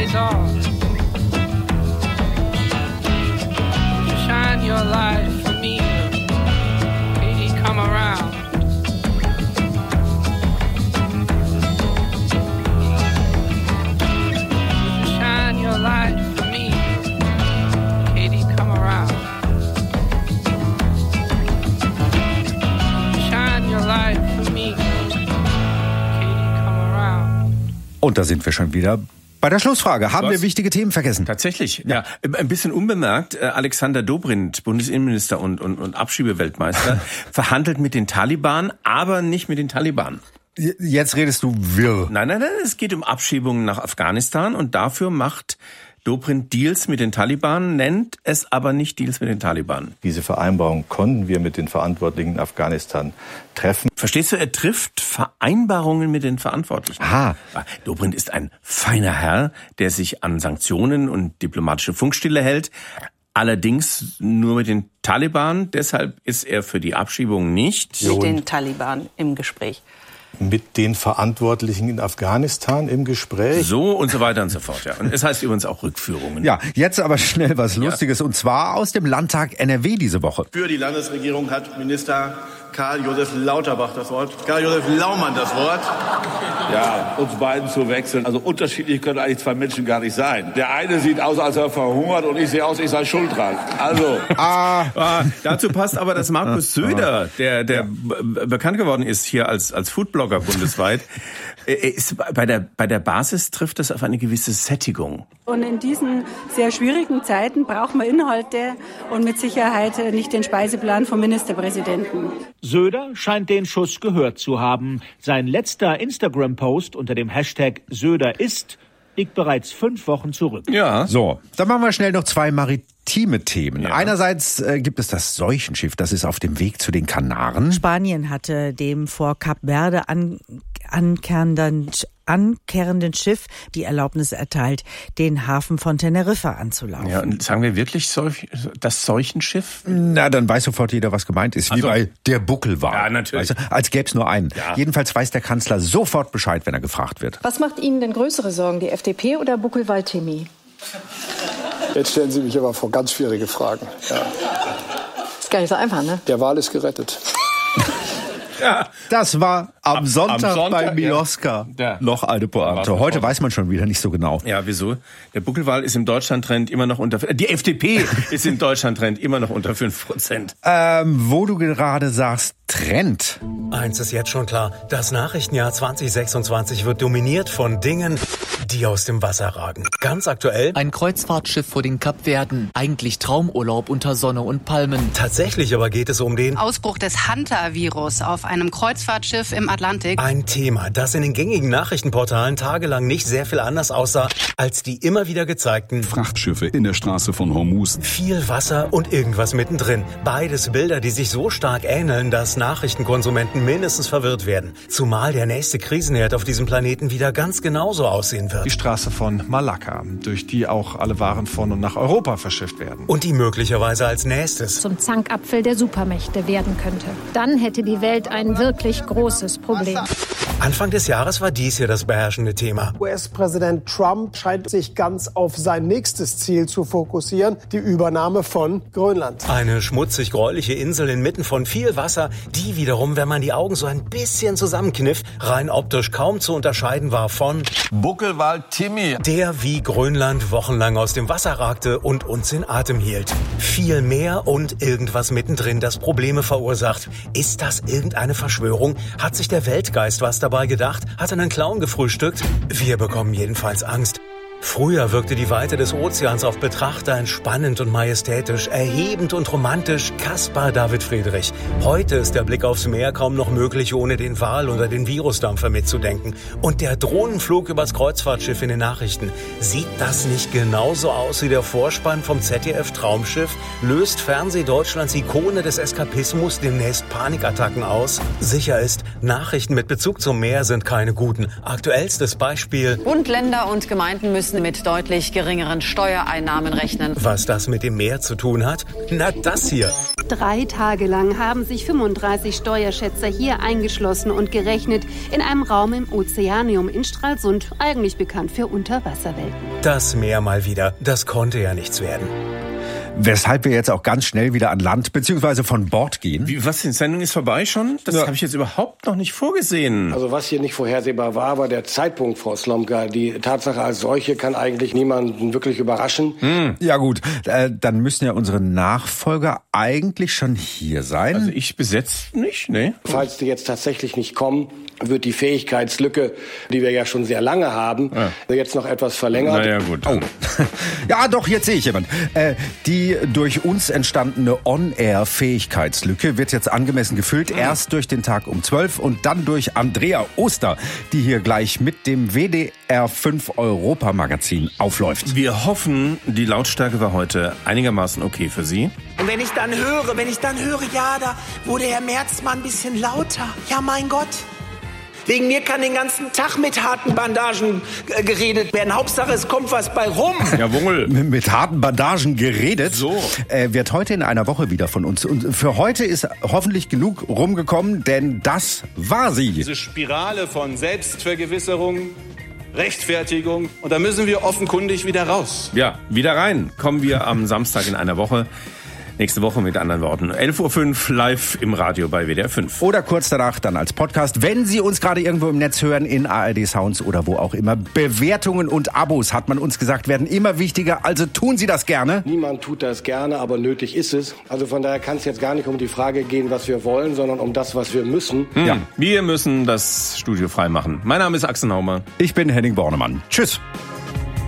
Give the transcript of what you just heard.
is all. Shine your light for me, Katie, come around. Shine your light for me, Katie, come around. Shine your light for me, Katie, come around. Und da sind wir schon wieder bei der Schlussfrage. Haben wir wichtige Themen vergessen? Tatsächlich, ja. Ein bisschen unbemerkt, Alexander Dobrindt, Bundesinnenminister und Abschiebeweltmeister, verhandelt mit den Taliban, aber nicht mit den Taliban. Jetzt redest du wirr. Nein, es geht um Abschiebungen nach Afghanistan und dafür macht Dobrindt Deals mit den Taliban, nennt es aber nicht Deals mit den Taliban. Diese Vereinbarung konnten wir mit den Verantwortlichen in Afghanistan treffen. Verstehst du, er trifft Vereinbarungen mit den Verantwortlichen. Aha. Dobrindt ist ein feiner Herr, der sich an Sanktionen und diplomatische Funkstille hält. Allerdings nur mit den Taliban. Deshalb ist er für die Abschiebung nicht mit den Taliban im Gespräch. Mit den Verantwortlichen in Afghanistan im Gespräch. So und so weiter und so fort, ja. Und es heißt übrigens auch Rückführungen. Ja, jetzt aber schnell was Lustiges, und zwar aus dem Landtag NRW diese Woche. Für die Landesregierung hat Minister Karl-Josef Lauterbach das Wort. Karl-Josef Laumann das Wort. Ja, uns beiden zu wechseln. Also unterschiedlich können eigentlich zwei Menschen gar nicht sein. Der eine sieht aus, als er verhungert, und ich sehe aus, ich sei schuld dran. Also. Dazu passt aber, dass Markus Söder, der bekannt geworden ist hier als Foodblogger bundesweit, ist bei der Basis trifft das auf eine gewisse Sättigung. Und in diesen sehr schwierigen Zeiten braucht man Inhalte und mit Sicherheit nicht den Speiseplan vom Ministerpräsidenten. Söder scheint den Schuss gehört zu haben. Sein letzter Instagram-Post unter dem Hashtag Söder ist liegt bereits 5 Wochen zurück. Ja. So, dann machen wir schnell noch 2 maritime Themen. Ja. Einerseits gibt es das Seuchenschiff, das ist auf dem Weg zu den Kanaren. Spanien hatte dem vor Kap Verde ankehrenden Schiff die Erlaubnis erteilt, den Hafen von Teneriffa anzulaufen. Ja, und sagen wir wirklich das Seuchenschiff? Na, dann weiß sofort jeder, was gemeint ist. Wie bei der Buckelwal. Ja, natürlich. Weißt du, als gäbe es nur einen. Ja. Jedenfalls weiß der Kanzler sofort Bescheid, wenn er gefragt wird. Was macht Ihnen denn größere Sorgen, die FDP oder Buckelwal-Timmy? Jetzt stellen Sie mich aber vor ganz schwierige Fragen. Ja. Ist gar nicht so einfach, ne? Der Wal ist gerettet. Ja, das war am Sonntag bei Miloska. Ja. Noch eine Pointe. Heute weiß man schon wieder nicht so genau. Ja, wieso? Der Buckelwal ist im Deutschland-Trend immer noch die FDP ist im Deutschland-Trend immer noch unter 5%. Wo du gerade sagst, Trend. Eins ist jetzt schon klar. Das Nachrichtenjahr 2026 wird dominiert von Dingen, die aus dem Wasser ragen. Ganz aktuell: ein Kreuzfahrtschiff vor den Kapverden. Eigentlich Traumurlaub unter Sonne und Palmen. Tatsächlich aber geht es um den Ausbruch des Hunter-Virus auf einem Kreuzfahrtschiff im Atlantik. Ein Thema, das in den gängigen Nachrichtenportalen tagelang nicht sehr viel anders aussah als die immer wieder gezeigten Frachtschiffe in der Straße von Hormuz. Viel Wasser und irgendwas mittendrin. Beides Bilder, die sich so stark ähneln, dass Nachrichtenkonsumenten mindestens verwirrt werden. Zumal der nächste Krisenherd auf diesem Planeten wieder ganz genauso aussehen wird. Die Straße von Malakka, durch die auch alle Waren von und nach Europa verschifft werden. Und die möglicherweise als nächstes zum Zankapfel der Supermächte werden könnte. Dann hätte die Welt ein wirklich großes Problem. Anfang des Jahres war dies hier das beherrschende Thema. US-Präsident Trump scheint sich ganz auf sein nächstes Ziel zu fokussieren, die Übernahme von Grönland. Eine schmutzig-gräuliche Insel inmitten von viel Wasser, die wiederum, wenn man die Augen so ein bisschen zusammenkniff, rein optisch kaum zu unterscheiden war von Buckelwal Timmy, der wie Grönland wochenlang aus dem Wasser ragte und uns in Atem hielt. Viel mehr und irgendwas mittendrin, das Probleme verursacht. Ist das irgendeine Verschwörung? Hat sich der Weltgeist was dabei gedacht? Hat einen Clown gefrühstückt? Wir bekommen jedenfalls Angst. Früher wirkte die Weite des Ozeans auf Betrachter entspannend und majestätisch, erhebend und romantisch. Caspar David Friedrich. Heute ist der Blick aufs Meer kaum noch möglich, ohne den Wal oder den Virusdampfer mitzudenken. Und der Drohnenflug übers Kreuzfahrtschiff in den Nachrichten. Sieht das nicht genauso aus wie der Vorspann vom ZDF Traumschiff? Löst Fernsehdeutschlands Ikone des Eskapismus demnächst Panikattacken aus? Sicher ist, Nachrichten mit Bezug zum Meer sind keine guten. Aktuellstes Beispiel: Bund, Länder und Gemeinden müssen müssen mit deutlich geringeren Steuereinnahmen rechnen. Was das mit dem Meer zu tun hat? Na, das hier. 3 Tage lang haben sich 35 Steuerschätzer hier eingeschlossen und gerechnet in einem Raum im Ozeanium in Stralsund, eigentlich bekannt für Unterwasserwelten. Das Meer mal wieder. Das konnte ja nichts werden. Weshalb wir jetzt auch ganz schnell wieder an Land bzw. von Bord gehen. Was, die Sendung ist vorbei schon? Das habe ich jetzt überhaupt noch nicht vorgesehen. Also was hier nicht vorhersehbar war der Zeitpunkt, Frau Slomka. Die Tatsache als solche kann eigentlich niemanden wirklich überraschen. Ja gut, dann müssen ja unsere Nachfolger eigentlich schon hier sein. Also ich besetzt nicht, ne? Falls die jetzt tatsächlich nicht kommen, wird die Fähigkeitslücke, die wir ja schon sehr lange haben, jetzt noch etwas verlängert. Na ja, gut. Oh. Ja, doch, jetzt sehe ich jemand. Die durch uns entstandene On-Air-Fähigkeitslücke wird jetzt angemessen gefüllt. Erst durch den Tag um 12 und dann durch Andrea Oster, die hier gleich mit dem WDR 5 Europa-Magazin aufläuft. Wir hoffen, die Lautstärke war heute einigermaßen okay für Sie. Und wenn ich dann höre, ja, da wurde Herr Merz mal ein bisschen lauter. Ja, mein Gott. Wegen mir kann den ganzen Tag mit harten Bandagen geredet werden. Hauptsache, es kommt was bei rum. Jawohl. Mit harten Bandagen geredet. So. Wird heute in einer Woche wieder von uns. Und für heute ist hoffentlich genug rumgekommen, denn das war sie. Diese Spirale von Selbstvergewisserung, Rechtfertigung. Und da müssen wir offenkundig wieder raus. Ja, wieder rein. Kommen wir am Samstag in einer Woche. Nächste Woche mit anderen Worten. 11.05 Uhr live im Radio bei WDR 5. Oder kurz danach dann als Podcast. Wenn Sie uns gerade irgendwo im Netz hören, in ARD Sounds oder wo auch immer. Bewertungen und Abos, hat man uns gesagt, werden immer wichtiger. Also tun Sie das gerne. Niemand tut das gerne, aber nötig ist es. Also von daher kann es jetzt gar nicht um die Frage gehen, was wir wollen, sondern um das, was wir müssen. Ja, wir müssen das Studio frei machen. Mein Name ist Axel Naumer. Ich bin Henning Bornemann. Tschüss.